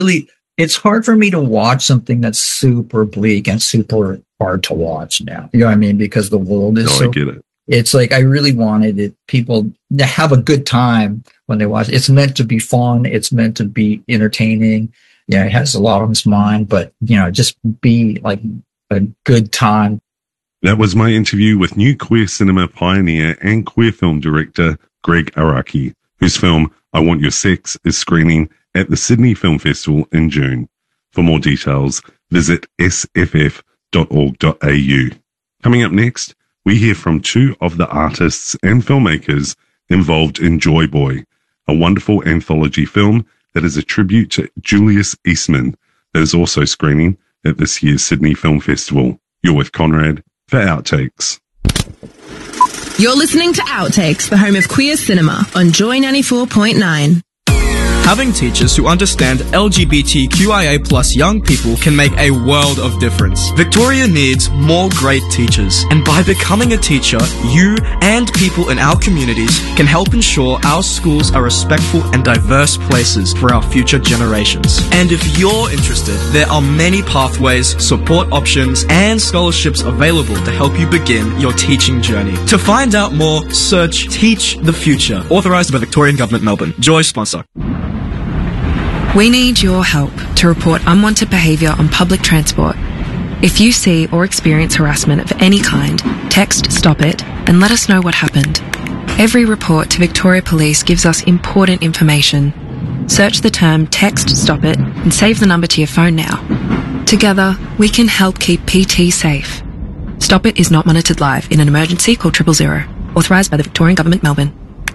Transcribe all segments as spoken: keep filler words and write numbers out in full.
really, it's hard for me to watch something that's super bleak and super hard to watch now. You know what I mean? Because the world is no, so, I get it. It's like, I really wanted it, people to have a good time when they watch it. It's meant to be fun. It's meant to be entertaining. Yeah, it has a lot on its mind, but, you know, just be like a good time. That was my interview with new queer cinema pioneer and queer film director Greg Araki, whose film I Want Your Sex is screening at the Sydney Film Festival in June. For more details, visit s f f dot org dot a u. Coming up next, we hear from two of the artists and filmmakers involved in Joy Boy, a wonderful anthology film that is a tribute to Julius Eastman that is also screening at this year's Sydney Film Festival. You're with Conrad for Outtakes. You're listening to Outtakes, the home of queer cinema on Joy ninety-four point nine. Having teachers who understand L G B T Q I A plus young people can make a world of difference. Victoria needs more great teachers, and by becoming a teacher, you and people in our communities can help ensure our schools are respectful and diverse places for our future generations. And if you're interested, there are many pathways, support options, and scholarships available to help you begin your teaching journey. To find out more, search Teach the Future, authorised by Victorian Government Melbourne. Joy sponsor. We need your help to report unwanted behaviour on public transport. If you see or experience harassment of any kind, text Stop It and let us know what happened. Every report to Victoria Police gives us important information. Search the term Text Stop It and save the number to your phone now. Together, we can help keep P T safe. Stop It is not monitored live. In an emergency, call triple zero. Authorised by the Victorian Government, Melbourne.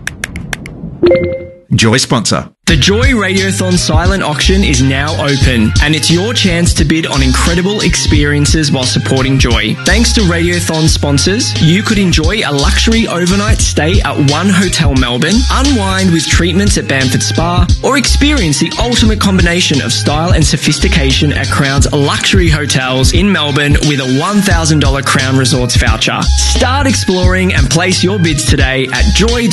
Joy sponsor. The Joy Radiothon silent auction is now open, and it's your chance to bid on incredible experiences while supporting Joy. Thanks to Radiothon sponsors, you could enjoy a luxury overnight stay at One Hotel Melbourne, unwind with treatments at Bamford Spa, or experience the ultimate combination of style and sophistication at Crown's luxury hotels in Melbourne with a one thousand dollars Crown Resorts voucher. Start exploring and place your bids today at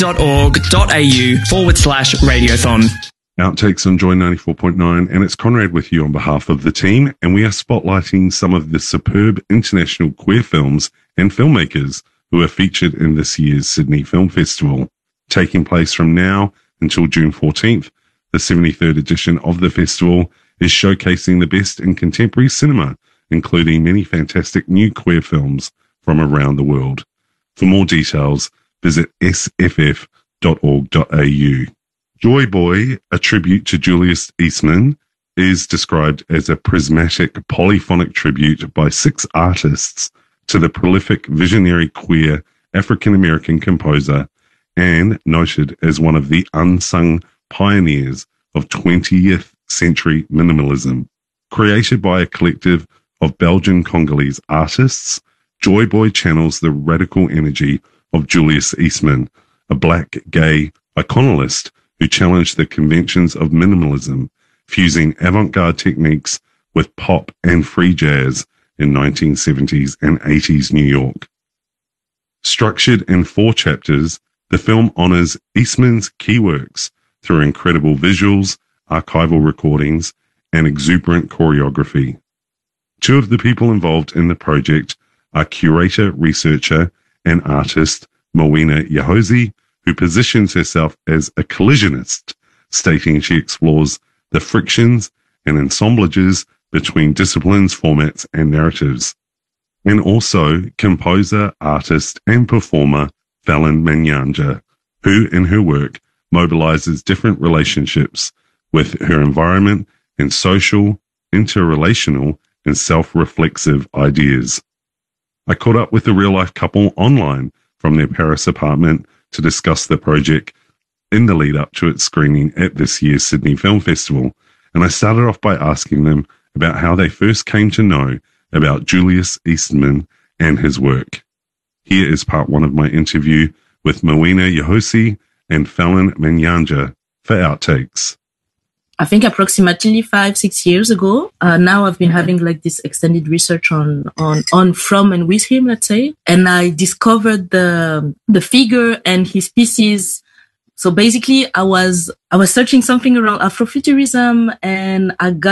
joy.org.au forward slash Radiothon. Outtakes on Joy ninety-four point nine, and it's Conrad with you on behalf of the team, and we are spotlighting some of the superb international queer films and filmmakers who are featured in this year's Sydney Film Festival. Taking place from now until June fourteenth, the seventy-third edition of the festival is showcasing the best in contemporary cinema, including many fantastic new queer films from around the world. For more details, visit s f f dot org dot a u. Joy Boy, a tribute to Julius Eastman, is described as a prismatic polyphonic tribute by six artists to the prolific visionary queer African-American composer and noted as one of the unsung pioneers of twentieth century minimalism. Created by a collective of Belgian Congolese artists, Joy Boy channels the radical energy of Julius Eastman, a black gay iconolist who challenged the conventions of minimalism, fusing avant-garde techniques with pop and free jazz in nineteen seventies and eighties New York. Structured in four chapters, the film honors Eastman's key works through incredible visuals, archival recordings, and exuberant choreography. Two of the people involved in the project are curator, researcher, and artist Mawina Yahozi, who positions herself as a collisionist, stating she explores the frictions and ensemblages between disciplines, formats, and narratives. And also composer, artist, and performer Fallon Manyanja, who in her work mobilizes different relationships with her environment and social, interrelational, and self-reflexive ideas. I caught up with a real-life couple online from their Paris apartment to discuss the project in the lead up to its screening at this year's Sydney Film Festival, and I started off by asking them about how they first came to know about Julius Eastman and his work. Here is part one of my interview with Mawina Yahozi and Fallon Manyanja for Outtakes. I think approximately five, six years ago. Uh, now I've been having like this extended research on, on, on, from and with him, let's say. And I discovered the, the figure and his pieces So basically I was, I was searching something around Afrofuturism and I got